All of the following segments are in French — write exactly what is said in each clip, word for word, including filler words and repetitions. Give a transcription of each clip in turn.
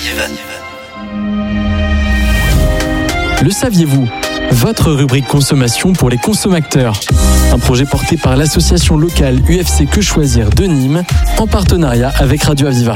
Le saviez-vous ? Votre rubrique consommation pour les consommateurs. Un projet porté par l'association locale U F C Que Choisir de Nîmes en partenariat avec Radio Aviva.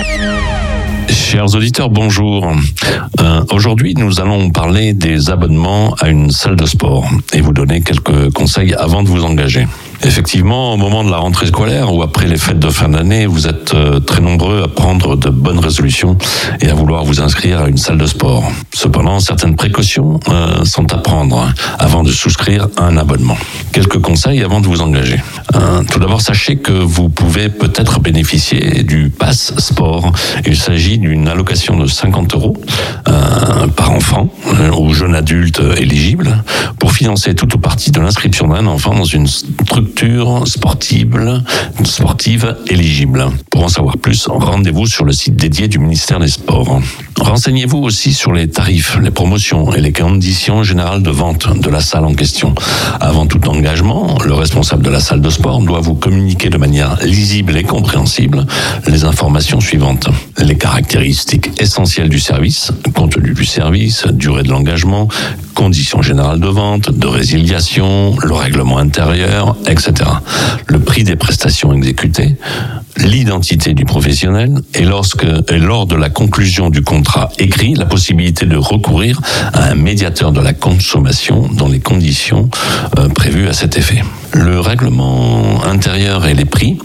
Chers auditeurs, bonjour. Euh, aujourd'hui, nous allons parler des abonnements à une salle de sport et vous donner quelques conseils avant de vous engager. Effectivement, au moment de la rentrée scolaire ou après les fêtes de fin d'année, vous êtes euh, très nombreux à prendre de bonnes résolutions et à vouloir vous inscrire à une salle de sport. Cependant, certaines précautions euh, sont à prendre avant de souscrire à un abonnement. Quelques conseils avant de vous engager. Euh, tout d'abord, sachez que vous pouvez peut-être bénéficier du Pass Sport. Il s'agit d'une allocation de cinquante euros euh, par enfant euh, ou jeune adulte éligible pour financer tout ou partie de l'inscription d'un enfant dans une structure sportive, sportive éligible. Pour en savoir plus, rendez-vous sur le site dédié du ministère des Sports. Renseignez-vous aussi sur les tarifs, les promotions et les conditions générales de vente de la salle en question. Avant tout engagement, le responsable de la salle de sport doit vous communiquer de manière lisible et compréhensible les informations suivantes. Les caractéristiques essentielles du service, contenu du service, durée de l'engagement, conditions générales de vente, de résiliation, le règlement intérieur, et cetera. Le prix des prestations exécutées, l'identité du professionnel et, lorsque, et lors de la conclusion du contrat écrit, la possibilité de recourir à un médiateur de la consommation dans les conditions euh, prévues à cet effet. Le règlement intérieur et les prix,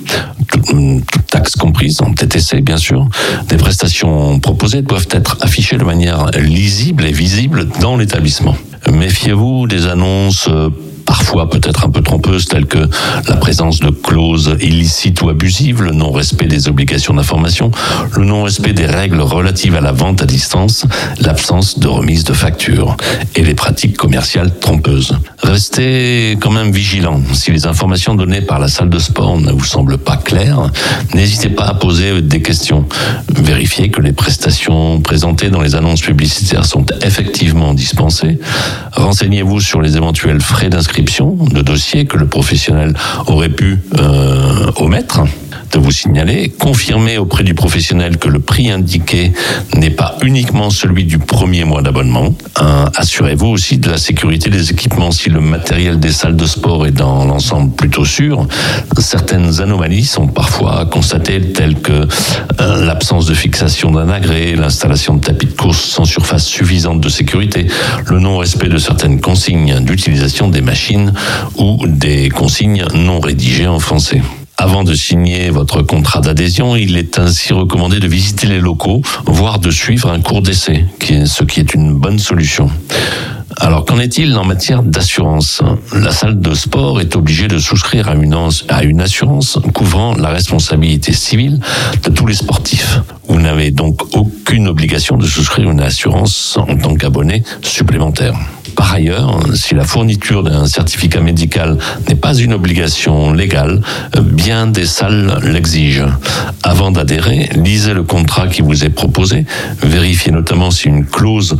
toutes taxes comprises, en T T C bien sûr, des prestations proposées doivent être affichées de manière lisible et visible dans l'établissement. Méfiez-vous des annonces parfois peut-être un peu trompeuses, telles que la présence de clauses illicites ou abusives, le non-respect des obligations d'information, le non-respect des règles relatives à la vente à distance, l'absence de remise de facture et les pratiques commerciales trompeuses. Restez quand même vigilant. Si les informations données par la salle de sport ne vous semblent pas claires, n'hésitez pas à poser des questions. Vérifiez que les prestations présentées dans les annonces publicitaires sont effectivement dispensées. Renseignez-vous sur les éventuels frais d'inscription de dossier que le professionnel aurait pu euh, omettre de vous signaler. Confirmez auprès du professionnel que le prix indiqué n'est pas uniquement celui du premier mois d'abonnement. Euh, assurez-vous aussi de la sécurité des équipements. Si le matériel des salles de sport est dans l'ensemble plutôt sûr, certaines anomalies sont parfois constatées, telles que euh, l'absence de fixation d'un agrès, l'installation de tapis de course sans surface suffisante de sécurité, le non-respect de certaines consignes d'utilisation des machines ou des consignes non rédigées en français. Avant de signer votre contrat d'adhésion, il est ainsi recommandé de visiter les locaux, voire de suivre un cours d'essai, ce qui est une bonne solution. Alors, qu'en est-il en matière d'assurance ? La salle de sport est obligée de souscrire à une, à une assurance couvrant la responsabilité civile de tous les sportifs. Vous n'avez donc aucune obligation de souscrire une assurance en tant qu'abonné supplémentaire. Par ailleurs, si la fourniture d'un certificat médical n'est pas une obligation légale, bien des salles l'exigent. Avant d'adhérer, lisez le contrat qui vous est proposé. Vérifiez notamment si une clause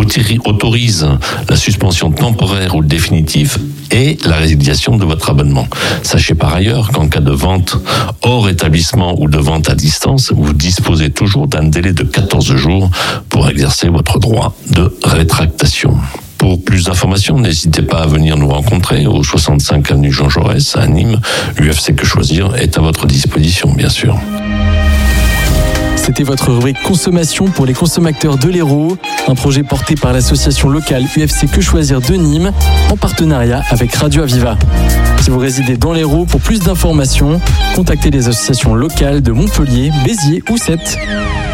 autorise la suspension temporaire ou définitive et la résiliation de votre abonnement. Sachez par ailleurs qu'en cas de vente hors établissement ou de vente à distance, vous disposez toujours d'un délai de quatorze jours pour exercer votre droit de rétractation. Pour plus d'informations, n'hésitez pas à venir nous rencontrer au soixante-cinq avenue Jean Jaurès à Nîmes. U F C Que Choisir est à votre disposition, bien sûr. C'était votre rubrique consommation pour les consommateurs de l'Hérault, un projet porté par l'association locale U F C Que Choisir de Nîmes en partenariat avec Radio Aviva. Si vous résidez dans l'Hérault, pour plus d'informations, contactez les associations locales de Montpellier, Béziers ou Sète.